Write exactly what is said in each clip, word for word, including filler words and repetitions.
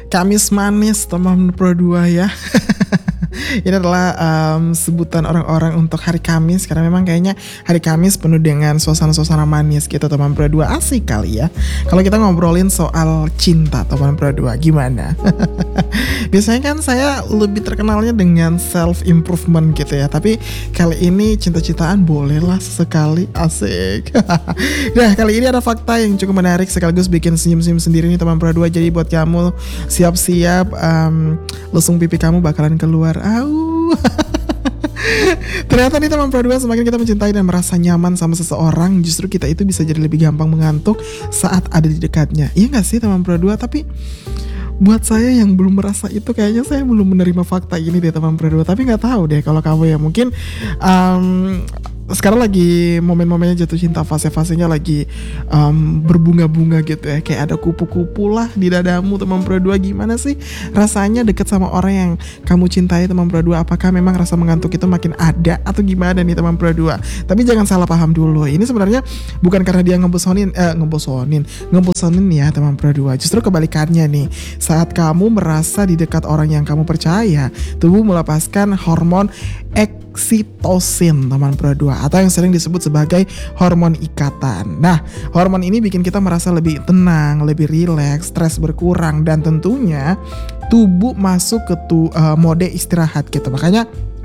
Kamis manis teman Pro dua ya. Ini adalah um, sebutan orang-orang untuk hari Kamis, karena memang kayaknya hari Kamis penuh dengan suasana-suasana manis gitu teman Pro dua. Asik kali ya kalau kita ngobrolin soal cinta teman Pro dua, gimana? Biasanya kan saya lebih terkenalnya dengan self improvement gitu ya, tapi kali ini cinta-cintaan bolehlah sesekali. Asik. Nah, kali ini ada fakta yang cukup menarik sekaligus bikin senyum-senyum sendiri nih teman Pro dua. Jadi buat kamu siap-siap, um, lesung pipi kamu bakalan keluar. Au. Ternyata nih teman Pro dua, semakin kita mencintai dan merasa nyaman sama seseorang, justru kita itu bisa jadi lebih gampang mengantuk saat ada di dekatnya. Iya gak sih teman Pro dua? Tapi buat saya yang belum merasa itu, kayaknya saya belum menerima fakta ini deh teman Pro dua. Tapi gak tahu deh kalau kamu ya, mungkin um, sekarang lagi momen-momennya jatuh cinta, fase-fasenya lagi um, berbunga-bunga gitu ya, kayak ada kupu-kupu lah di dadamu teman Pro dua. Gimana sih rasanya deket sama orang yang kamu cintai teman Pro dua? Apakah memang rasa mengantuk itu makin ada atau gimana nih teman Pro dua? Tapi jangan salah paham dulu, ini sebenarnya bukan karena dia ngebosonin eh, ngebosonin ngebosonin ya teman Pro dua. Justru kebalikannya nih, saat kamu merasa di dekat orang yang kamu percaya, tubuh melepaskan hormon oksitosin teman Pro dua, atau yang sering disebut sebagai hormon ikatan. Nah, hormon ini bikin kita merasa lebih tenang, lebih rileks, stres berkurang, dan tentunya tubuh masuk ke tu, uh, mode istirahat gitu. Makanya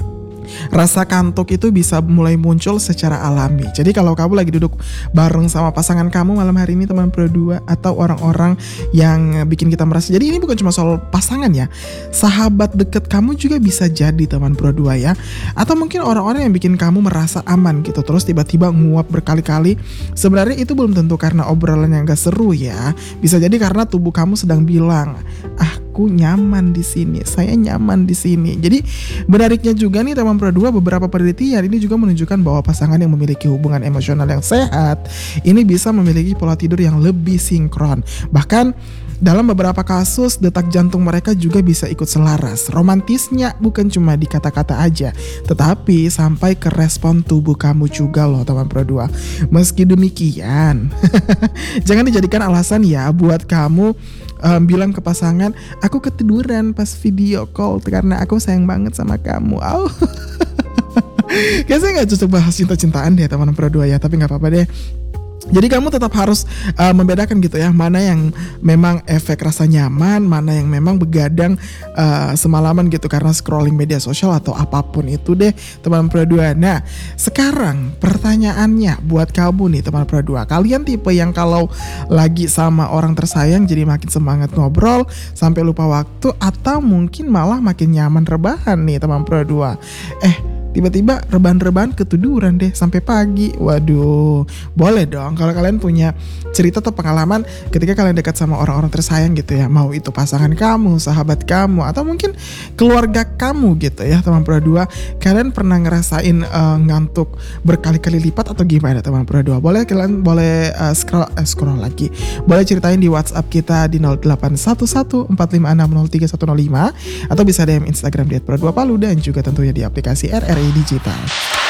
rasa kantuk itu bisa mulai muncul secara alami. Jadi kalau kamu lagi duduk bareng sama pasangan kamu malam hari ini teman Pro dua, atau orang-orang yang bikin kita merasa, jadi ini bukan cuma soal pasangan ya, sahabat deket kamu juga bisa jadi teman Pro dua ya. Atau mungkin orang-orang yang bikin kamu merasa aman gitu, terus tiba-tiba nguap berkali-kali. Sebenarnya itu belum tentu karena obrolan yang gak seru ya. Bisa jadi karena tubuh kamu sedang bilang, ah, aku nyaman di sini, saya nyaman di sini. Jadi menariknya juga nih teman Pro dua, beberapa penelitian ini juga menunjukkan bahwa pasangan yang memiliki hubungan emosional yang sehat ini bisa memiliki pola tidur yang lebih sinkron. Bahkan dalam beberapa kasus detak jantung mereka juga bisa ikut selaras. Romantisnya bukan cuma di kata-kata aja, tetapi sampai ke respon tubuh kamu juga loh teman Pro dua. Meski demikian, jangan dijadikan alasan ya buat kamu um, bilang ke pasangan, aku ketiduran pas video call karena aku sayang banget sama kamu. Oh. Kayaknya saya gak cocok bahas cinta-cintaan deh teman Pro dua ya, tapi gak apa-apa deh. Jadi kamu tetap harus uh, membedakan gitu ya, mana yang memang efek rasa nyaman, mana yang memang begadang uh, semalaman gitu karena scrolling media sosial atau apapun itu deh teman Pro dua. Nah, sekarang pertanyaannya buat kamu nih teman Pro dua, kalian tipe yang kalau lagi sama orang tersayang jadi makin semangat ngobrol sampai lupa waktu, atau mungkin malah makin nyaman rebahan nih teman Pro dua? Eh, tiba-tiba rebahan-rebahan ketiduran deh sampai pagi. Waduh, boleh dong kalau kalian punya cerita atau pengalaman ketika kalian dekat sama orang-orang tersayang gitu ya, mau itu pasangan kamu, sahabat kamu, atau mungkin keluarga kamu gitu ya teman Pro dua. Kalian pernah ngerasain uh, ngantuk berkali-kali lipat atau gimana teman Pro dua? Boleh kalian boleh uh, scroll eh, scroll lagi. Boleh ceritain di WhatsApp kita di nol delapan satu satu empat lima enam nol tiga satu nol lima, atau bisa D M Instagram di et pro dua palu, dan juga tentunya di aplikasi R R I Digital.